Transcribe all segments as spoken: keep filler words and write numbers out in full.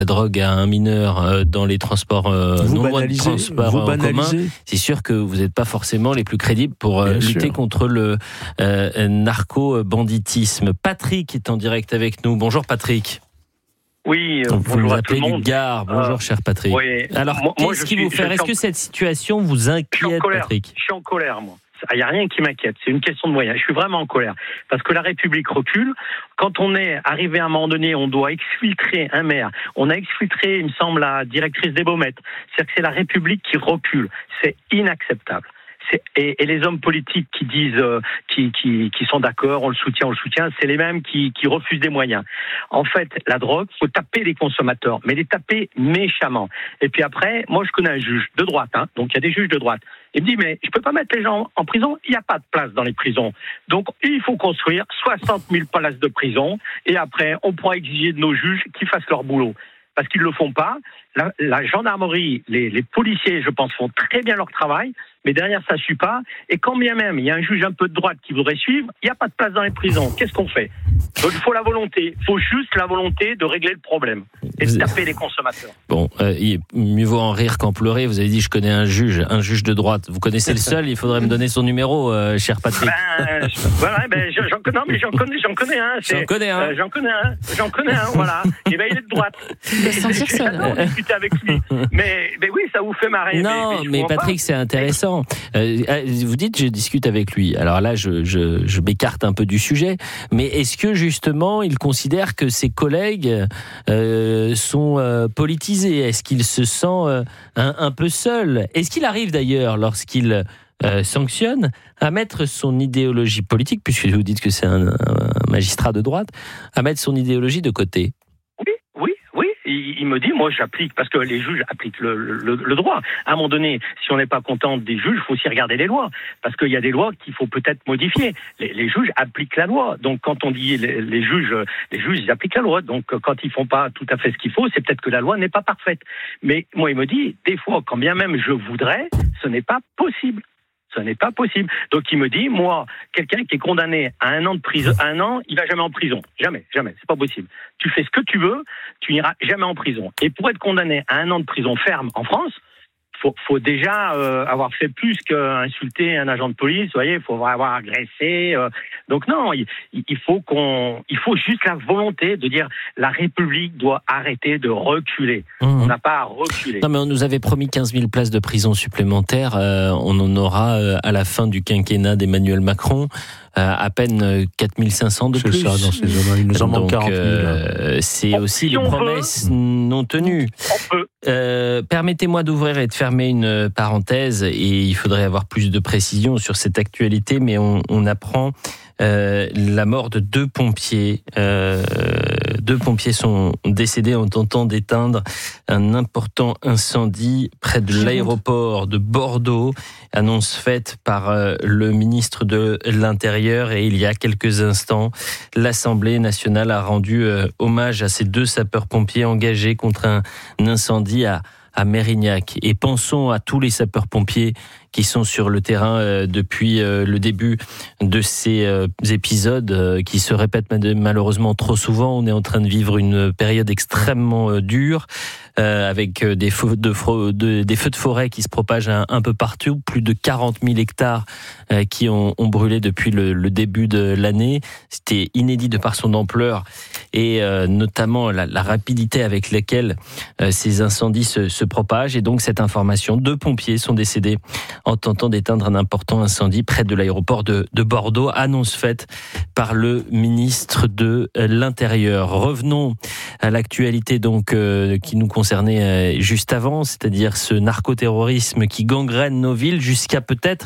la drogue à un mineur dans les transports, vous non loin de banalisez, transports vous en commun, banalisez. c'est sûr que vous n'êtes pas forcément les plus crédibles pour Bien lutter sûr. contre le euh, narco-banditisme. Patrick est en direct avec nous. Bonjour Patrick. Oui, euh, vous bonjour nous à tout appelez le du monde. Gard. Bonjour Euh, cher Patrick. Oui. Alors Moi- moi, qu'est-ce je qui suis- vous fait je Est-ce suis que cette situation vous Je suis en inquiète, colère. Patrick? Je suis en colère, moi. Il n'y a rien qui m'inquiète. C'est une question de moyens. Je suis vraiment en colère. Parce que la République recule. Quand on est arrivé à un moment donné, on doit exfiltrer un maire. On a exfiltré, il me semble, la directrice des Baumettes. C'est-à-dire que c'est la République qui recule. C'est inacceptable. C'est, et, et les hommes politiques qui disent, euh, qui, qui, qui sont d'accord, on le soutient, on le soutient, c'est les mêmes qui, qui refusent des moyens. En fait, la drogue, faut taper les consommateurs, mais les taper méchamment. Et puis après, moi je connais un juge de droite, hein, donc il y a des juges de droite. Il me dit, mais je peux pas mettre les gens en prison, il n'y a pas de place dans les prisons. Donc il faut construire soixante mille places de prison, et après on pourra exiger de nos juges qu'ils fassent leur boulot. Parce qu'ils ne le font pas. La, la gendarmerie, les, les policiers, je pense, font très bien leur travail, mais derrière, ça ne suit pas. Et quand bien même, il y a un juge un peu de droite qui voudrait suivre, il n'y a pas de place dans les prisons. Qu'est-ce qu'on fait? Donc, il faut la volonté. Il faut juste la volonté de régler le problème et de taper les consommateurs. Bon, euh, mieux vaut en rire qu'en pleurer. Vous avez dit, je connais un juge, un juge de droite. Vous connaissez le seul, il faudrait me donner son numéro, euh, cher Patrick. Ben, je, voilà, ben, j'en, j'en, non, mais j'en connais, j'en connais un. C'est, J'en connais un. Euh, j'en connais un. J'en connais un, voilà. Et ben, il est de droite. De se sentir seul. J'adore discuter avec lui. Mais, mais oui, ça vous fait marrer. Non, mais, mais, mais Patrick, pas. c'est intéressant. Euh, vous dites, je discute avec lui. Alors là, je, je, je m'écarte un peu du sujet. Mais est-ce que justement, il considère que ses collègues euh, sont euh, politisés? Est-ce qu'il se sent euh, un, un peu seul? Est-ce qu'il arrive d'ailleurs, lorsqu'il euh, sanctionne, à mettre son idéologie politique, puisque vous dites que c'est un, un magistrat de droite, à mettre son idéologie de côté? Oui, oui, oui. Il, il me dit, moi j'applique, parce que les juges appliquent le, le, le droit. À un moment donné, si on n'est pas content des juges, il faut aussi regarder les lois. Parce qu'il y a des lois qu'il faut peut-être modifier. Les, les juges appliquent la loi. Donc quand on dit les, les juges, les juges ils appliquent la loi. Donc quand ils font pas tout à fait ce qu'il faut, c'est peut-être que la loi n'est pas parfaite. Mais moi il me dit, des fois, quand bien même je voudrais, ce n'est pas possible. Ce n'est pas possible. Donc il me dit, moi, quelqu'un qui est condamné à un an de prison, un an, il va jamais en prison. Jamais, jamais. C'est pas possible. Tu fais ce que tu veux, tu n'iras jamais en prison. Et pour être condamné à un an de prison ferme en France, faut, faut déjà euh, avoir fait plus qu'insulter un agent de police. Vous voyez, il faut avoir agressé. Euh, donc non, il, il faut qu'on, il faut juste la volonté de dire la République doit arrêter de reculer. Mmh. On n'a pas à reculer. Non, mais on nous avait promis quinze mille places de prison supplémentaires. Euh, on en aura euh, à la fin du quinquennat d'Emmanuel Macron. Euh, à peine quatre mille cinq cents de c'est plus. Ça, dans ces zones-là. Il nous en manque quarante mille. Euh, c'est on, aussi si des promesses veut, non tenues. On peut. Euh, permettez-moi d'ouvrir et de fermer une parenthèse, et il faudrait avoir plus de précision sur cette actualité, mais on, on apprend euh, la mort de deux pompiers. Euh, deux pompiers sont décédés en tentant d'éteindre un important incendie près de l'aéroport de Bordeaux. Annonce faite par euh, le ministre de l'Intérieur, et il y a quelques instants, l'Assemblée nationale a rendu euh, hommage à ces deux sapeurs-pompiers engagés contre un, un incendie à, à Mérignac. Et pensons à tous les sapeurs-pompiers qui sont sur le terrain euh, depuis euh, le début de ces euh, épisodes euh, qui se répètent malheureusement trop souvent. On est en train de vivre une période extrêmement euh, dure, euh, avec des feux de, de, des feux de forêt qui se propagent un, un peu partout, plus de quarante mille hectares euh, qui ont, ont brûlé depuis le, le début de l'année. C'était inédit de par son ampleur et euh, notamment la, la rapidité avec laquelle euh, ces incendies se, se propagent. Et donc cette information, deux pompiers sont décédés en tentant d'éteindre un important incendie près de l'aéroport de, de Bordeaux. Annonce faite par le ministre de l'Intérieur. Revenons à l'actualité donc euh, qui nous concernait euh, juste avant, c'est-à-dire ce narcoterrorisme qui gangrène nos villes jusqu'à peut-être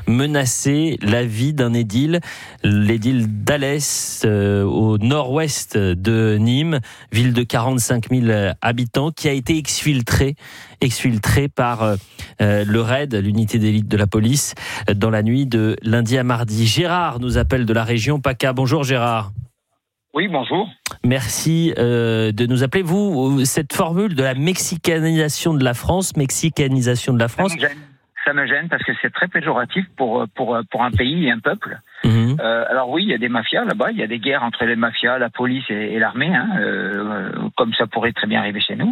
menacer la vie d'un édile, l'édile d'Alès, euh, au nord-ouest de Nîmes, ville de quarante-cinq mille habitants, qui a été exfiltrée exfiltré par euh, le raid, l'unité d'élite de la police, dans la nuit de lundi à mardi. Gérard nous appelle de la région PACA. Bonjour Gérard. Oui, bonjour. Merci euh, de nous appeler. Vous, cette formule de la mexicanisation de la France, mexicanisation de la France... Ça me gêne, ça me gêne parce que c'est très péjoratif pour, pour, pour un pays et un peuple. Mmh. Euh, alors oui, il y a des mafias là-bas, il y a des guerres entre les mafias, la police et, et l'armée, hein, euh, comme ça pourrait très bien arriver chez nous.